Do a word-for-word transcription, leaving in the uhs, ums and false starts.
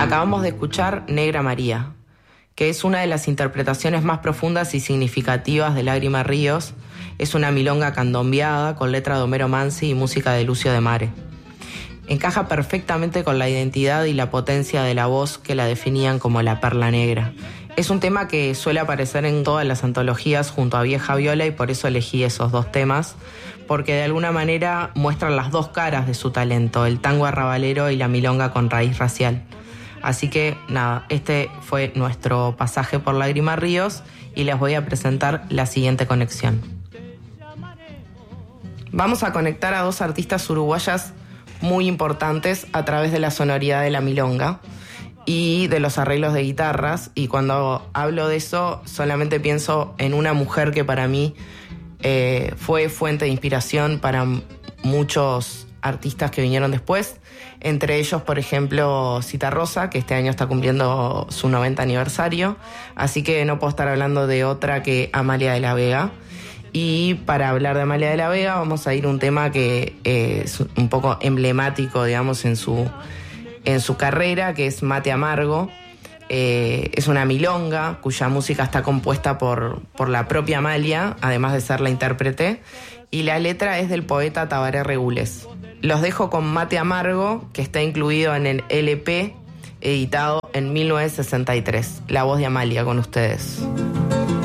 Acabamos de escuchar Negra María, que es una de las interpretaciones más profundas y significativas de Lágrima Ríos. Es una milonga candombeada con letra de Homero Mansi y música de Lucio de Mare. Encaja perfectamente con la identidad y la potencia de la voz que la definían como la perla negra. Es un tema que suele aparecer en todas las antologías junto a Vieja Viola y por eso elegí esos dos temas, porque de alguna manera muestran las dos caras de su talento, el tango arrabalero y la milonga con raíz racial. Así que nada, este fue nuestro pasaje por Lágrima Ríos y les voy a presentar la siguiente conexión. Vamos a conectar a dos artistas uruguayas muy importantes a través de la sonoridad de la milonga y de los arreglos de guitarras, y cuando hablo de eso solamente pienso en una mujer que para mí eh, fue fuente de inspiración para muchos artistas que vinieron después, entre ellos, por ejemplo, Citarrosa, que este año está cumpliendo su noventa aniversario, así que no puedo estar hablando de otra que Amalia de la Vega. Y para hablar de Amalia de la Vega vamos a ir a un tema que eh, es un poco emblemático, digamos, en su, en su carrera, que es Mate Amargo. Eh, es una milonga cuya música está compuesta por, por la propia Amalia, además de ser la intérprete, y la letra es del poeta Tabaré Regules. Los dejo con Mate Amargo, que está incluido en el L P editado en mil novecientos sesenta y tres. La voz de Amalia con ustedes.